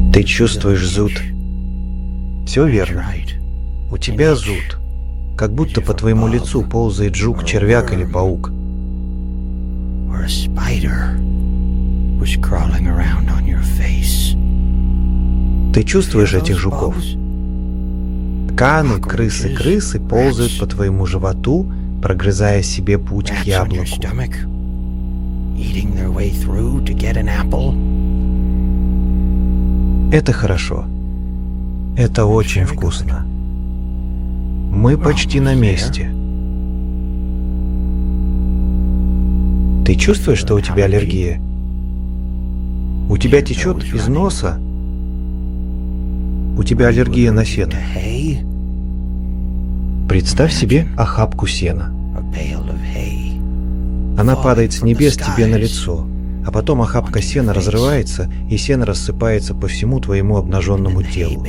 Ты чувствуешь зуд. Все верно. У тебя зуд. Как будто по твоему лицу ползает жук, червяк или паук. Ты чувствуешь этих жуков? Каны, крысы ползают по твоему животу, прогрызая себе путь к яблоку. Это хорошо. Это очень вкусно. Мы почти на месте. Ты чувствуешь, что у тебя аллергия? У тебя течет из носа? У тебя аллергия на сено. Представь себе охапку сена. Она падает с небес тебе на лицо, а потом охапка сена разрывается, и сено рассыпается по всему твоему обнаженному телу.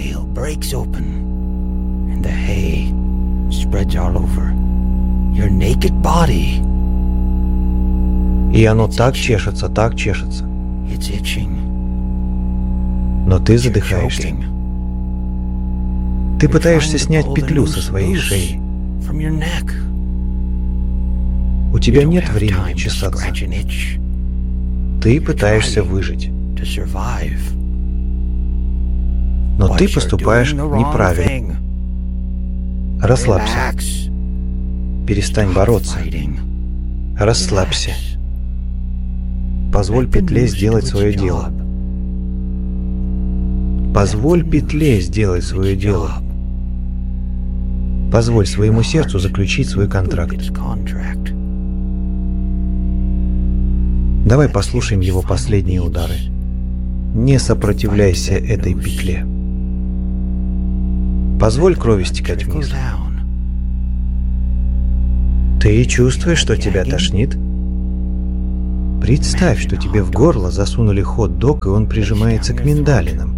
И оно так чешется, так чешется. Но ты задыхаешься. Ты пытаешься снять петлю со своей шеи. У тебя нет времени чесаться. Ты пытаешься выжить. Но ты поступаешь неправильно. Расслабься. Перестань бороться. Расслабься. Позволь петле сделать свое дело. Позволь петле сделать свое дело. Позволь своему сердцу заключить свой контракт. Давай послушаем его последние удары. Не сопротивляйся этой петле. Позволь крови стекать вниз. Ты чувствуешь, что тебя тошнит? Представь, что тебе в горло засунули хот-дог, и он прижимается к миндалинам.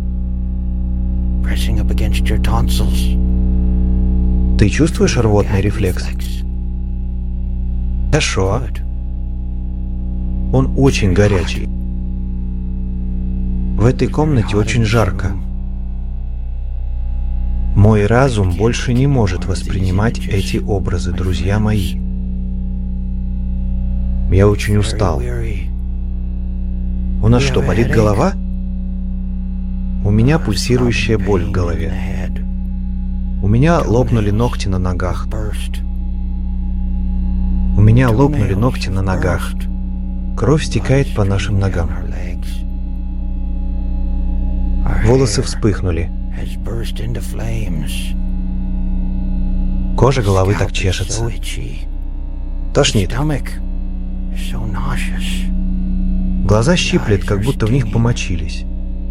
Ты чувствуешь рвотный рефлекс? Хорошо. Он очень горячий. В этой комнате очень жарко. Мой разум больше не может воспринимать эти образы, друзья мои. Я очень устал. У нас что, болит голова? У меня пульсирующая боль в голове. У меня лопнули ногти на ногах. У меня лопнули ногти на ногах. Кровь стекает по нашим ногам. Волосы вспыхнули. Кожа головы так чешется. Тошнит. Глаза щиплет, как будто в них помочились.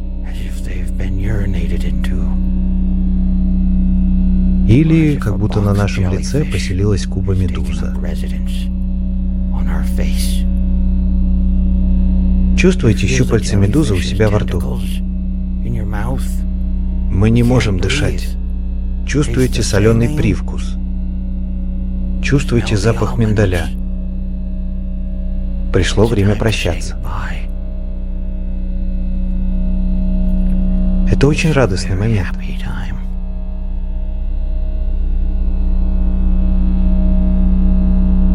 Или как будто на нашем лице поселилась куба-медуза. Чувствуете щупальца медузы у себя во рту? Мы не можем дышать. Чувствуете соленый привкус? Чувствуете запах миндаля? Пришло время прощаться. Это очень радостный момент.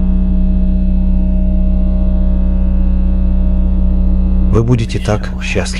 Вы будете так счастливы.